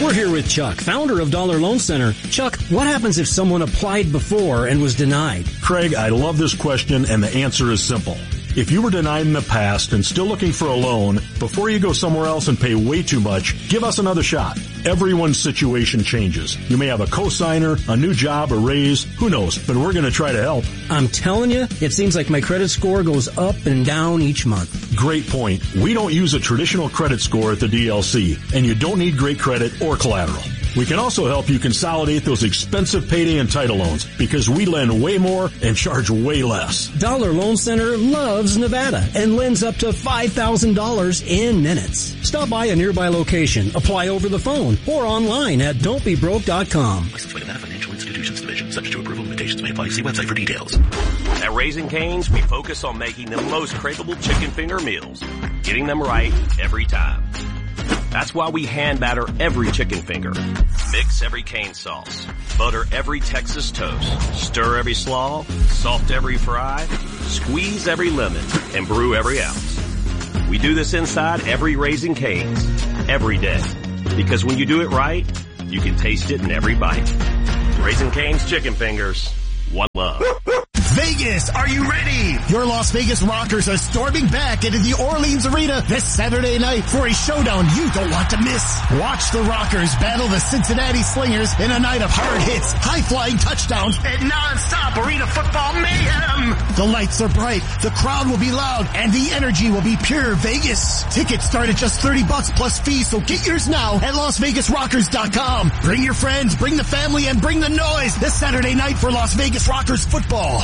We're here with Chuck, founder of Dollar Loan Center. Chuck, what happens if someone applied before and was denied? Craig, I love this question, and the answer is simple. If you were denied in the past and still looking for a loan, before you go somewhere else and pay way too much, give us another shot. Everyone's situation changes. You may have a cosigner, a new job, a raise, who knows, but we're going to try to help. I'm telling you, it seems like my credit score goes up and down each month. Great point. We don't use a traditional credit score at the DLC, and you don't need great credit or collateral. We can also help you consolidate those expensive payday and title loans because we lend way more and charge way less. Dollar Loan Center loves Nevada and lends up to $5,000 in minutes. Stop by a nearby location, apply over the phone, or online at don'tbebroke.com. Licensed by Nevada Financial Institutions Division. Subject to approval, limitations may apply. See website for details. At Raising Cane's, we focus on making the most craveable chicken finger meals, getting them right every time. That's why we hand batter every chicken finger, mix every cane sauce, butter every Texas toast, stir every slaw, salt every fry, squeeze every lemon, and brew every ounce. We do this inside every Raising Cane's, every day. Because when you do it right, you can taste it in every bite. Raising Cane's chicken fingers, one love. Vegas, are you ready? Your Las Vegas Rockers are storming back into the Orleans Arena this Saturday night for a showdown you don't want to miss. Watch the Rockers battle the Cincinnati Slingers in a night of hard hits, high-flying touchdowns, and non-stop arena football mayhem. The lights are bright, the crowd will be loud, and the energy will be pure Vegas. Tickets start at just $30 plus fees, so get yours now at LasVegasRockers.com. Bring your friends, bring the family, and bring the noise this Saturday night for Las Vegas Rockers football.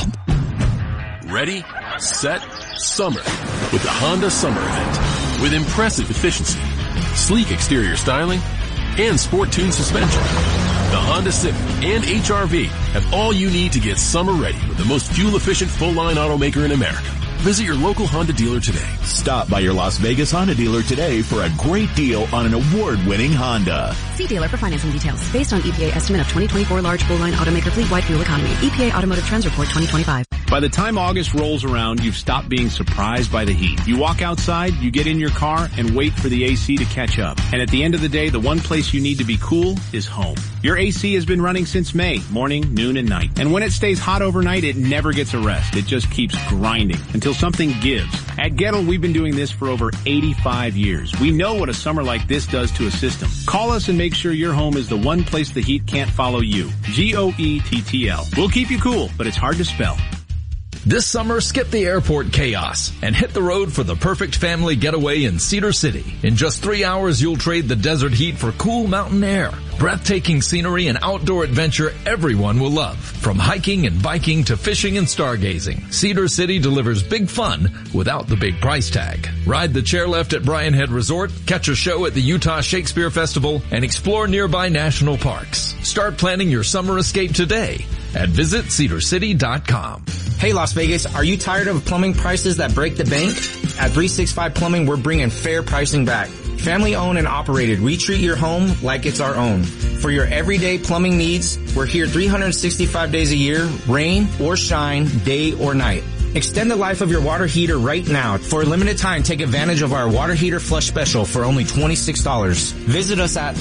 Ready, set, summer with the Honda Summer Event. With impressive efficiency, sleek exterior styling, and sport-tuned suspension, the Honda Civic and HR-V have all you need to get summer ready with the most fuel-efficient full-line automaker in America. Visit your local Honda dealer today. Stop by your Las Vegas Honda dealer today for a great deal on an award-winning Honda. See dealer for financing details. Based on EPA estimate of 2024 large full-line automaker fleet-wide fuel economy. EPA Automotive Trends Report 2025. By the time August rolls around, you've stopped being surprised by the heat. You walk outside, you get in your car, and wait for the AC to catch up. And at the end of the day, the one place you need to be cool is home. Your AC has been running since May, morning, noon, and night. And when it stays hot overnight, it never gets a rest. It just keeps grinding until something gives. At Gettle, we've been doing this for over 85 years. We know what a summer like this does to a system. Call us and make sure your home is the one place the heat can't follow you. GOETTL. We'll keep you cool, but it's hard to spell. This summer, skip the airport chaos and hit the road for the perfect family getaway in Cedar City. In just 3 hours, you'll trade the desert heat for cool mountain air, breathtaking scenery, and outdoor adventure everyone will love. From hiking and biking to fishing and stargazing, Cedar City delivers big fun without the big price tag. Ride the chairlift at Bryan Head Resort, catch a show at the Utah Shakespeare Festival, and explore nearby national parks. Start planning your summer escape today at visitcedarcity.com. Hey Las Vegas, are you tired of plumbing prices that break the bank? At 365 Plumbing, we're bringing fair pricing back. Family owned and operated, we treat your home like it's our own. For your everyday plumbing needs, we're here 365 days a year, rain or shine, day or night. Extend the life of your water heater right now. For a limited time, take advantage of our water heater flush special for only $26. Visit us at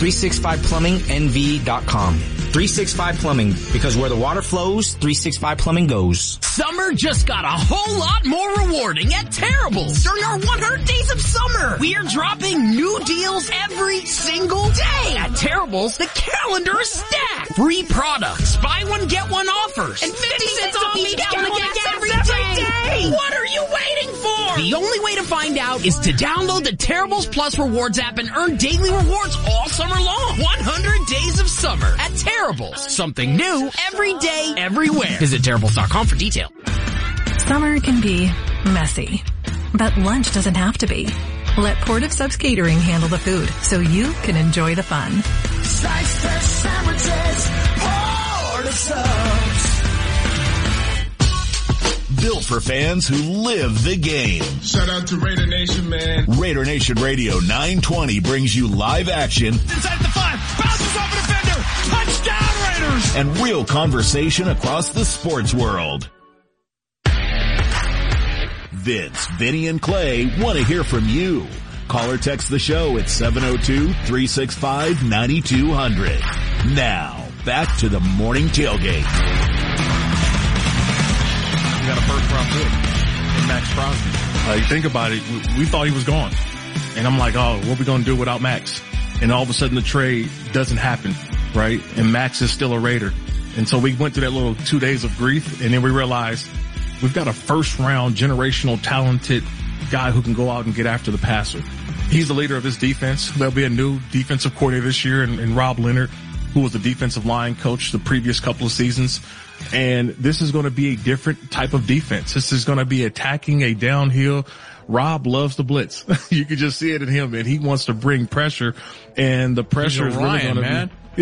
365plummingnv.com. 365 Plumbing, because where the water flows, 365 Plumbing goes. Summer just got a whole lot more rewarding at Terrible's. During our 100 Days of Summer, we are dropping new deals every single day. At Terrible's, the calendar is stacked. Free products, buy one, get one offers, and 50 cents off each gallon of gas every day. What are you waiting for? The only way to find out is to download the Terrible's Plus Rewards app and earn daily rewards all summer long. 100 Days of Summer at Terrible's. Something new every day, everywhere. Visit Terrible's.com for details. Summer can be messy, but lunch doesn't have to be. Let Port of Subs Catering handle the food so you can enjoy the fun. Slice fresh sandwiches, Port of Subs. Built for fans who live the game. Shout out to Raider Nation, man. Raider Nation Radio 920 brings you live action. Inside the 5, bounces off a defender, touchdown Raiders! And real conversation across the sports world. Vince, Vinny, and Clay want to hear from you. Call or text the show at 702-365-9200. Now, back to the morning tailgate. We got a first-round pick in Max Crosby. You think about it, we thought he was gone. And I'm like, oh, what are we going to do without Max? And all of a sudden the trade doesn't happen, right? And Max is still a Raider. And so we went through that little 2 days of grief, and then we realized we've got a first-round, generational, talented guy who can go out and get after the passer. He's the leader of this defense. There'll be a new defensive coordinator this year, and Rob Leonard, who was the defensive line coach the previous couple of seasons. And this is going to be a different type of defense. This is going to be attacking a downhill. Rob loves the blitz. You can just see it in him, and he wants to bring pressure, and the pressure is really going to be.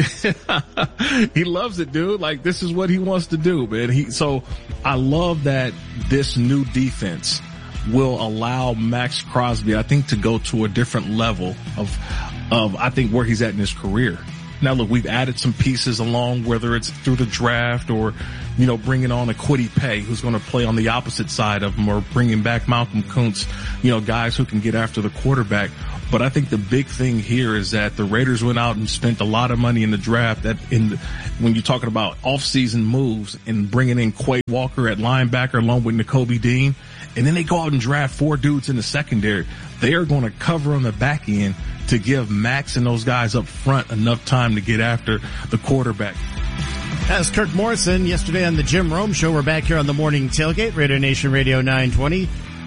He loves it, dude. Like, this is what he wants to do, man. So I love that this new defense will allow Max Crosby, I think, to go to a different level of I think where he's at in his career. Now, look, we've added some pieces along, whether it's through the draft or, bringing on a Kwity Paye who's going to play on the opposite side of him, or bringing back Malcolm Kuntz, guys who can get after the quarterback. But I think the big thing here is that the Raiders went out and spent a lot of money in the draft when you're talking about off-season moves and bringing in Quay Walker at linebacker along with Nakobe Dean. And then they go out and draft 4 dudes in the secondary. They are going to cover on the back end to give Max and those guys up front enough time to get after the quarterback. That's Kirk Morrison yesterday on the Jim Rome Show. We're back here on the morning tailgate, Raider Nation Radio 920.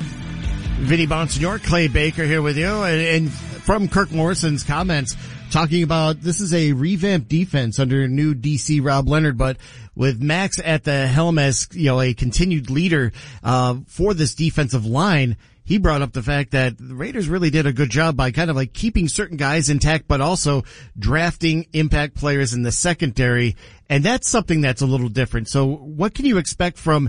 Vinny Bonsignor, Clay Baker here with you. And from Kirk Morrison's comments, talking about this is a revamped defense under new DC Rob Leonard, but with Max at the helm as, a continued leader, for this defensive line, he brought up the fact that the Raiders really did a good job by kind of like keeping certain guys intact, but also drafting impact players in the secondary. And that's something that's a little different. So what can you expect from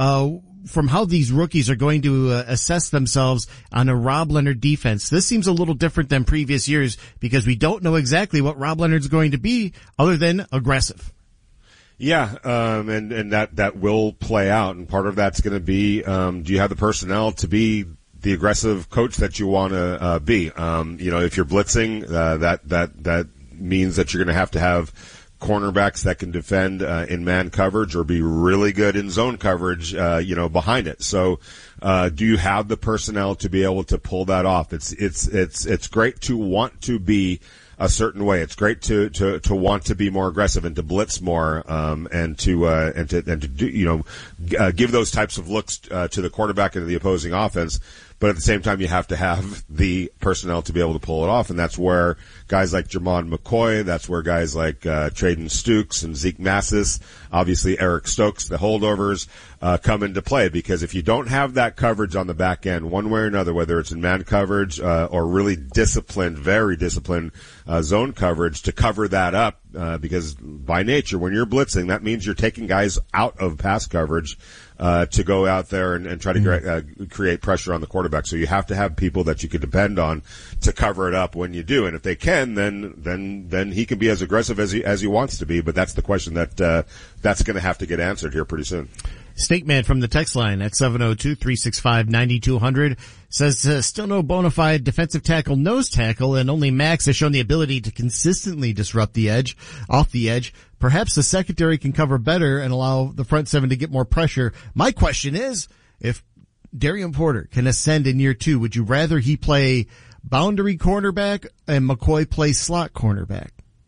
how these rookies are going to assess themselves on a Rob Leonard defense? This seems a little different than previous years because we don't know exactly what Rob Leonard's going to be other than aggressive. Yeah, and that will play out, and part of that's going to be, do you have the personnel to be the aggressive coach that you want to be? If you're blitzing, that means that you're going to have cornerbacks that can defend in man coverage or be really good in zone coverage, behind it. So, do you have the personnel to be able to pull that off? It's great to want to be a certain way. It's great to want to be more aggressive and to blitz more, and to do, give those types of looks to the quarterback and to the opposing offense. But at the same time, you have to have the personnel to be able to pull it off. And that's where guys like Jermon McCoy, that's where guys like Traden Stukes and Zeke Massis, obviously Eric Stokes, the holdovers, come into play. Because if you don't have that coverage on the back end, one way or another, whether it's in man coverage or really disciplined, very disciplined zone coverage to cover that up, because by nature, when you're blitzing, that means you're taking guys out of pass coverage to go out there and try to create pressure on the quarterback. So you have to have people that you can depend on to cover it up when you do. And if they can, then he can be as aggressive as he wants to be. But that's the question that's going to have to get answered here pretty soon. Snake Man from the text line at 702-365-9200 says still no bona fide defensive tackle, nose tackle, and only Max has shown the ability to consistently disrupt the edge, off the edge. Perhaps the secondary can cover better and allow the front seven to get more pressure. My question is, if Darian Porter can ascend in year 2, would you rather he play boundary cornerback and McCoy play slot cornerback?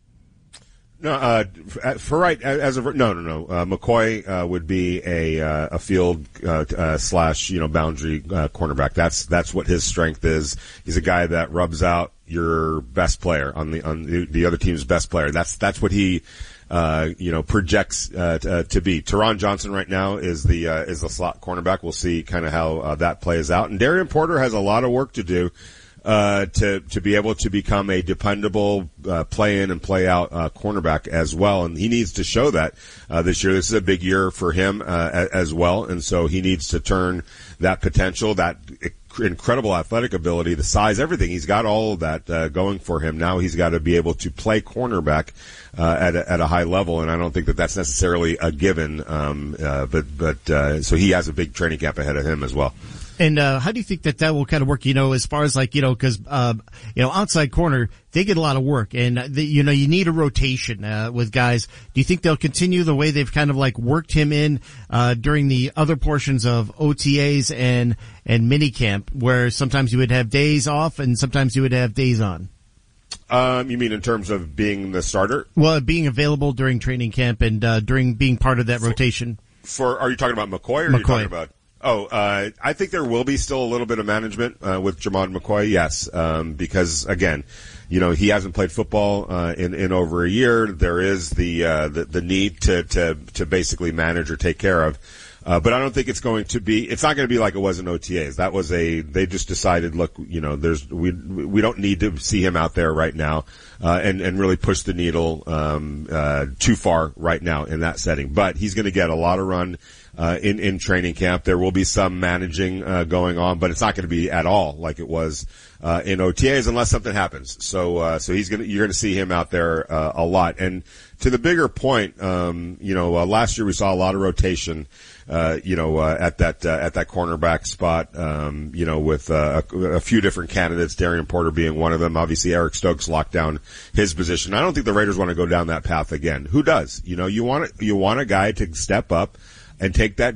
No, for right as of no. McCoy would be a field slash boundary cornerback. That's what his strength is. He's a guy that rubs out your best player on the other team's best player. That's what he projects to be. Teron Johnson right now is the slot cornerback. We'll see kind of how that plays out. And Darian Porter has a lot of work to do to be able to become a dependable play in and play out cornerback as well, and he needs to show that this year. This is a big year for him as well, and so he needs to turn that potential, that incredible athletic ability, the size, everything. He's got all of that going for him. Now he's got to be able to play cornerback at a high level, and I don't think that that's necessarily a given. But so he has a big training camp ahead of him as well. And how do you think that will kind of work, as far as because, outside corner, they get a lot of work, and, you need a rotation with guys. Do you think they'll continue the way they've kind of worked him in during the other portions of OTAs and minicamp, where sometimes you would have days off and sometimes you would have days on? You mean in terms of being the starter? Well, being available during training camp and during being part of that rotation. Are you talking about McCoy, or are you talking about? I think there will be still a little bit of management with Jermond McCoy, yes, because again, he hasn't played football in over a year. There is the need to basically manage or take care of. But I don't think it's not going to be like it was in OTAs. They just decided, look, we don't need to see him out there right now, and really push the needle, too far right now in that setting. But he's going to get a lot of run, in training camp. There will be some managing, going on, but it's not going to be at all like it was, in OTAs unless something happens. So you're going to see him out there, a lot. And to the bigger point, last year we saw a lot of rotation, at that cornerback spot, with a few different candidates, Darian Porter being one of them. Obviously, Eric Stokes locked down his position. I don't think the Raiders want to go down that path again. Who does? You want a guy to step up and take that